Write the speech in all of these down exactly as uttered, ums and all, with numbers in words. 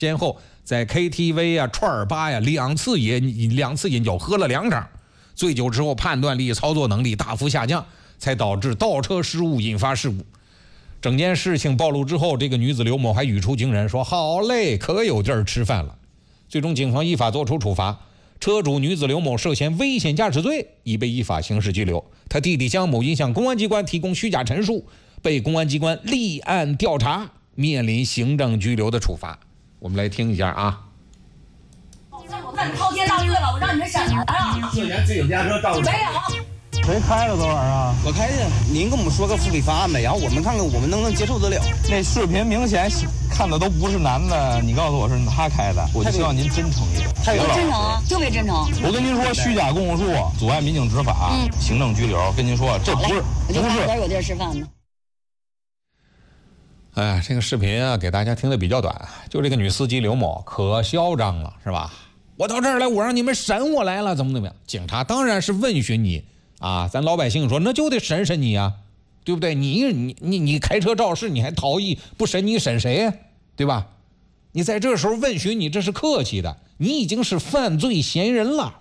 先后在 K T V 啊、串儿吧呀两次饮两次饮酒，喝了两场，醉酒之后判断力、操作能力大幅下降，才导致倒车失误引发事故。整件事情暴露之后，这个女子刘某还语出惊人，说：“好嘞，可有地儿吃饭了。”最终，警方依法作出处罚，车主女子刘某涉嫌危险驾驶罪，已被依法刑事拘留。他弟弟江某因向公安机关提供虚假陈述，被公安机关立案调查，面临行政拘留的处罚。我们来听一下啊。 我干滔天大日了，我让你们审了啊！ 涉嫌醉酒驾车肇事。 没有。 谁开的昨晚啊？ 我开的。您跟我们说个处理方案呗，然后我们看看我们能不能接受得了。 那视频明显看的都不是男的，你告诉我是他开的，我就希望您真诚一点。 太真诚啊，特别真诚。 我跟您说，虚假供述阻碍民警执法，嗯、行政拘留。跟您说，这不是不是。 哪有地儿吃饭呢？ 哎呀，这个视频啊，给大家听的比较短。就这个女司机刘某可嚣张了，是吧？我到这儿来，我让你们审我来了，怎么怎么样？警察当然是问询你啊，咱老百姓说那就得审审你啊，对不对？你你你你开车肇事，你还逃逸，不审你审谁呀？对吧？你在这时候问询你，这是客气的，你已经是犯罪嫌疑人了。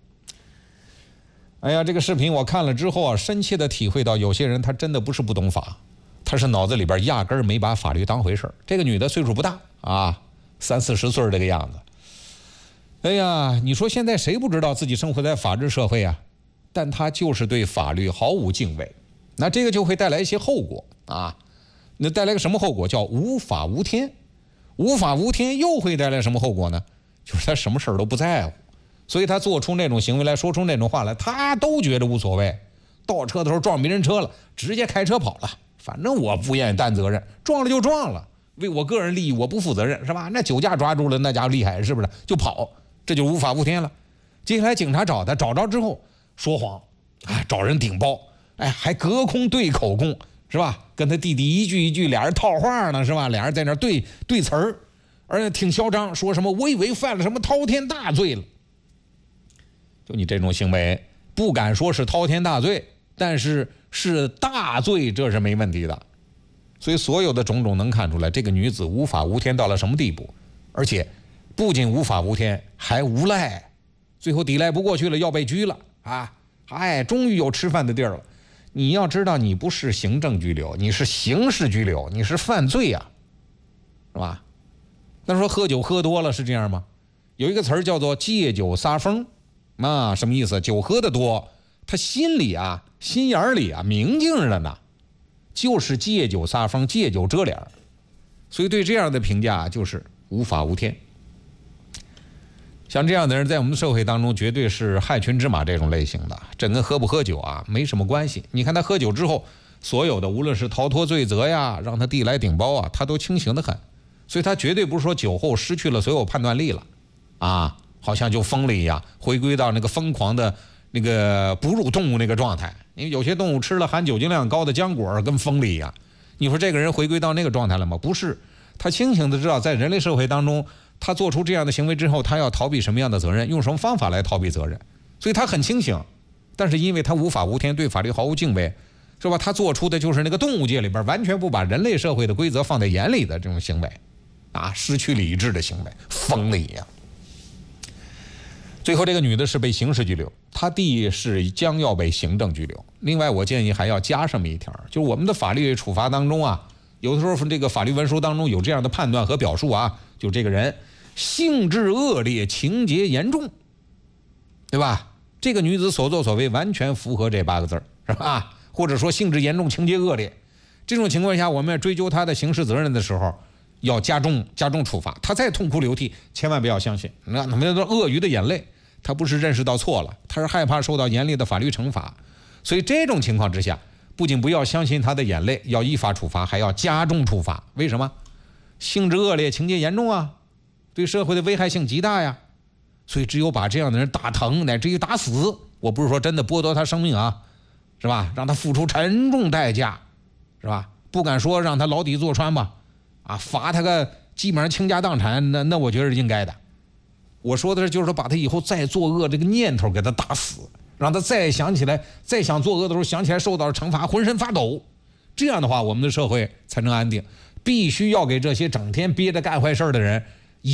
哎呀，这个视频我看了之后啊，深切的体会到有些人他真的不是不懂法，他是脑子里边压根儿没把法律当回事。这个女的岁数不大啊，三四十岁这个样子。哎呀，你说现在谁不知道自己生活在法治社会啊？但他就是对法律毫无敬畏，那这个就会带来一些后果啊。那带来个什么后果？叫无法无天。无法无天又会带来什么后果呢？就是他什么事儿都不在乎，所以他做出那种行为来，说出那种话来，他都觉得无所谓。倒车的时候撞别人车了，直接开车跑了，反正我不愿意担责任，撞了就撞了，为我个人利益我不负责任，是吧？那酒驾抓住了，那家伙厉害，是不是？就跑，这就无法无天了。接下来警察找他，找着之后说谎，哎，找人顶包，哎，还隔空对口供，是吧？跟他弟弟一句一句，俩人套话呢，是吧？俩人在那对对词儿，而且挺嚣张，说什么我以为犯了什么滔天大罪了。就你这种行为，不敢说是滔天大罪，但是是大罪，这是没问题的。所以所有的种种能看出来，这个女子无法无天到了什么地步，而且不仅无法无天，还无赖，最后抵赖不过去了，要被拘了啊！哎，终于有吃饭的地儿了。你要知道，你不是行政拘留，你是刑事拘留，你是犯罪呀、啊，是吧？那说喝酒喝多了是这样吗？有一个词儿叫做借酒撒疯，啊，什么意思？酒喝得多，他心里啊，心眼里啊，明镜了呢，就是借酒撒疯，借酒遮脸。所以对这样的评价就是无法无天。像这样的人在我们的社会当中绝对是害群之马这种类型的，这跟喝不喝酒啊没什么关系。你看他喝酒之后，所有的无论是逃脱罪责呀，让他弟来顶包啊，他都清醒得很。所以他绝对不是说酒后失去了所有判断力了啊，好像就疯了一样，回归到那个疯狂的那个哺乳动物那个状态。因为有些动物吃了含酒精量高的浆果跟疯了一样，你说这个人回归到那个状态了吗？不是，他清醒的知道在人类社会当中，他做出这样的行为之后，他要逃避什么样的责任，用什么方法来逃避责任，所以他很清醒。但是因为他无法无天，对法律毫无敬畏，是吧？他做出的就是那个动物界里边完全不把人类社会的规则放在眼里的这种行为啊，失去理智的行为，疯了一样。最后这个女的是被刑事拘留，她弟是将要被行政拘留。另外我建议还要加上一条，就是我们的法律处罚当中啊，有的时候这个法律文书当中有这样的判断和表述啊，就这个人性质恶劣，情节严重，对吧？这个女子所作所为完全符合这八个字，是吧？或者说性质严重，情节恶劣，这种情况下我们要追究她的刑事责任的时候，要加重加重处罚。她再痛哭流涕，千万不要相信，那他们都是鳄鱼的眼泪，她不是认识到错了，她是害怕受到严厉的法律惩罚。所以这种情况之下，不仅不要相信她的眼泪，要依法处罚，还要加重处罚。为什么？性质恶劣，情节严重啊，对社会的危害性极大呀。所以只有把这样的人打疼，乃至于打死，我不是说真的剥夺他生命啊，是吧？让他付出沉重代价，是吧？不敢说让他牢底坐穿吧，啊，罚他个基本上倾家荡产，那那我觉得是应该的。我说的是，就是说把他以后再作恶这个念头给他打死，让他再想起来，再想作恶的时候想起来受到惩罚，浑身发抖。这样的话，我们的社会才能安定。必须要给这些整天憋着干坏事的人